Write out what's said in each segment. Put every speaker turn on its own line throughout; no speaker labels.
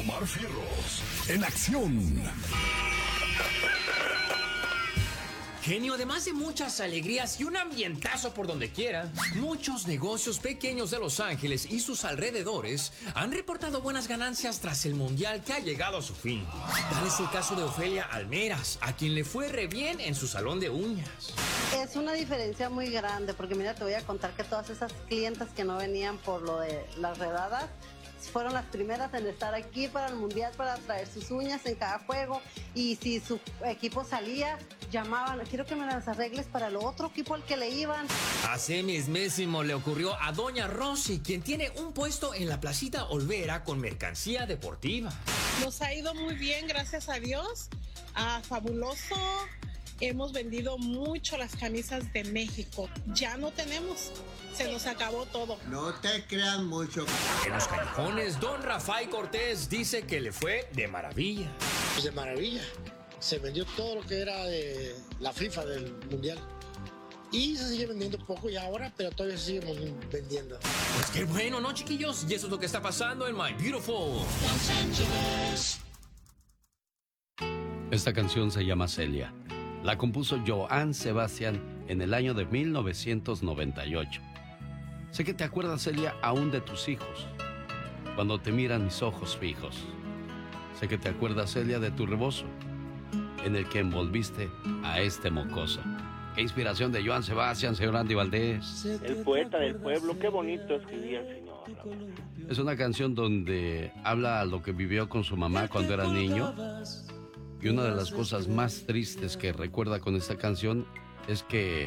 Omar Fierros, en acción.
Genio, además de muchas alegrías y un ambientazo por donde quiera, muchos negocios pequeños de Los Ángeles y sus alrededores han reportado buenas ganancias tras el mundial que ha llegado a su fin. Tal es el caso de Ofelia Almeras, a quien le fue re bien en su salón de uñas.
Es una diferencia muy grande, porque mira, te voy a contar que todas esas clientas que no venían por lo de las redadas fueron las primeras en estar aquí para el mundial, para traer sus uñas en cada juego, y si su equipo salía, llamaban, quiero que me las arregles para el otro equipo al que le iban.
Así mismísimo le ocurrió a doña Rosy, quien tiene un puesto en la Placita Olvera con mercancía deportiva.
Nos ha ido muy bien, gracias a Dios, fabuloso. Hemos vendido mucho las camisas de México. Ya no tenemos, se nos acabó todo.
No te creas mucho.
En los callejones, don Rafael Cortés dice que le fue de maravilla.
Pues de maravilla. Se vendió todo lo que era de la FIFA del Mundial. Y se sigue vendiendo poco y ahora, pero todavía seguimos vendiendo.
Pues qué bueno, ¿no, chiquillos? Y eso es lo que está pasando en My Beautiful Los Ángeles.
Esta canción se llama Celia. La compuso Johann Sebastian en el año de 1998. Sé que te acuerdas, Celia, aún de tus hijos, cuando te miran mis ojos fijos. Sé que te acuerdas, Celia, de tu rebozo, en el que envolviste a este mocoso. Qué inspiración de Johann Sebastian, señor Andy Valdés.
El poeta del pueblo, qué bonito escribía el señor.
Es una canción donde habla lo que vivió con su mamá cuando era niño. Y una de las cosas más tristes que recuerda con esta canción es que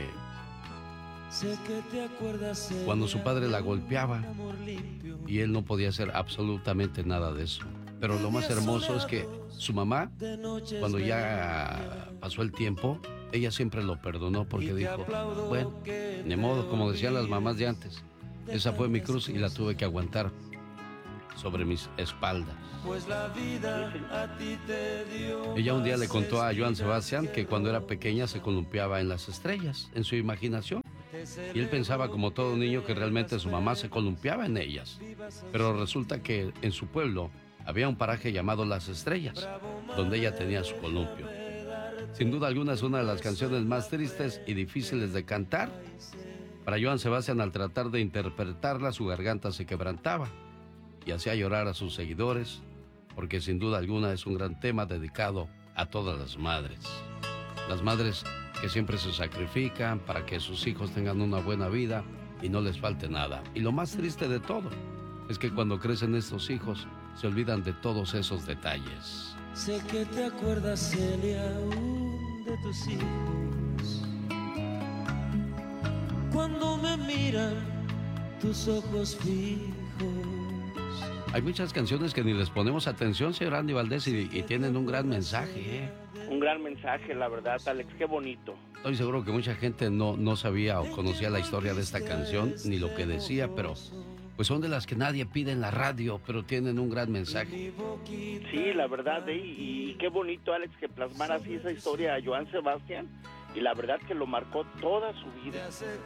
cuando su padre la golpeaba y él no podía hacer absolutamente nada de eso. Pero lo más hermoso es que su mamá, cuando ya pasó el tiempo, ella siempre lo perdonó porque dijo, bueno, ni modo, como decían las mamás de antes, esa fue mi cruz y la tuve que aguantar sobre mis espaldas.
Pues la vida a ti te dio.
Ella un día le contó a Johann Sebastian que cuando era pequeña se columpiaba en las estrellas, en su imaginación. Y él pensaba, como todo niño, que realmente su mamá se columpiaba en ellas. Pero resulta que en su pueblo había un paraje llamado Las Estrellas, donde ella tenía su columpio. Sin duda alguna es una de las canciones más tristes y difíciles de cantar. Para Johann Sebastian, al tratar de interpretarla, su garganta se quebrantaba y hacía llorar a sus seguidores, porque sin duda alguna es un gran tema dedicado a todas las madres. Las madres que siempre se sacrifican para que sus hijos tengan una buena vida y no les falte nada. Y lo más triste de todo es que cuando crecen estos hijos se olvidan de todos esos detalles.
Sé que te acuerdas, Celia, aún de tus hijos. Cuando me miran tus ojos fijos.
Hay muchas canciones que ni les ponemos atención, señor Andy Valdés, y tienen un gran mensaje, ¿eh?
Un gran mensaje, la verdad, Alex, qué bonito.
Estoy seguro que mucha gente no sabía o conocía la historia de esta canción, ni lo que decía, pero pues son de las que nadie pide en la radio, pero tienen un gran mensaje.
Sí, la verdad, y qué bonito, Alex, que plasmara así esa historia a Johann Sebastian, y la verdad que lo marcó toda su vida.